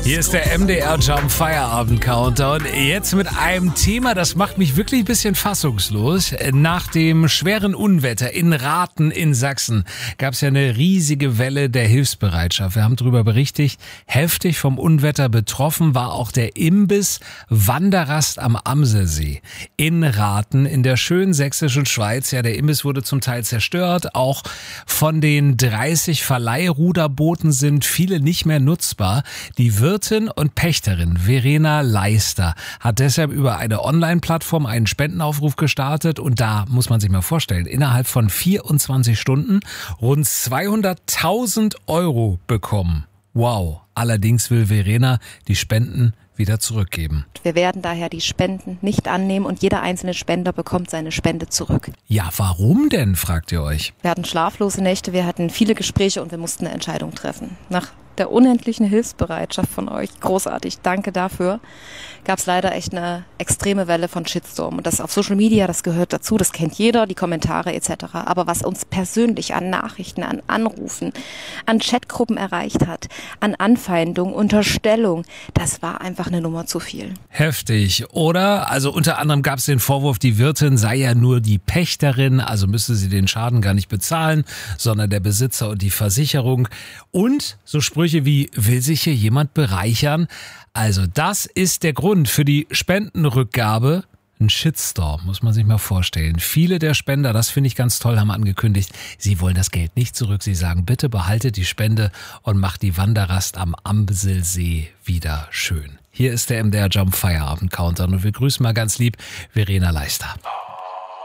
Hier ist der MDR Jump Feierabend Countdown. Jetzt mit einem Thema, das macht mich wirklich ein bisschen fassungslos. Nach dem schweren Unwetter in Rathen in Sachsen gab es ja eine riesige Welle der Hilfsbereitschaft. Wir haben darüber berichtet. Heftig vom Unwetter betroffen war auch der Imbiss Wanderrast am Amselsee in Rathen in der schönen sächsischen Schweiz. Ja, der Imbiss wurde zum Teil zerstört. Auch von den 30 Verleihruderbooten sind viele nicht mehr nutzbar. Die Wirtin und Pächterin Verena Leister hat deshalb über eine Online-Plattform einen Spendenaufruf gestartet und da muss man sich mal vorstellen, innerhalb von 24 Stunden rund 200.000 € bekommen. Wow! Allerdings will Verena die Spenden wieder zurückgeben. Wir werden daher die Spenden nicht annehmen und jeder einzelne Spender bekommt seine Spende zurück. Ja, warum denn, fragt ihr euch? Wir hatten schlaflose Nächte, wir hatten viele Gespräche und wir mussten eine Entscheidung treffen. Nach der unendlichen Hilfsbereitschaft von euch, großartig, danke dafür, gab es leider echt eine extreme Welle von Shitstorm. Und das auf Social Media, das gehört dazu, das kennt jeder, die Kommentare etc. Aber was uns persönlich an Nachrichten, an Anrufen, an Chatgruppen erreicht hat, an Anfeindung, Unterstellung, das war einfach eine Nummer zu viel. Heftig, oder? Also unter anderem gab es den Vorwurf, die Wirtin sei ja nur die Pächterin, also müsste sie den Schaden gar nicht bezahlen, sondern der Besitzer und die Versicherung. Und so Sprüche wie, will sich hier jemand bereichern? Also das ist der Grund für die Spendenrückgabe. Ein Shitstorm, muss man sich mal vorstellen. Viele der Spender, das finde ich ganz toll, haben angekündigt, sie wollen das Geld nicht zurück. Sie sagen, bitte behaltet die Spende und macht die Wanderrast am Amselsee wieder schön. Hier ist der MDR Jump Feierabend Countdown und wir grüßen mal ganz lieb Verena Leister.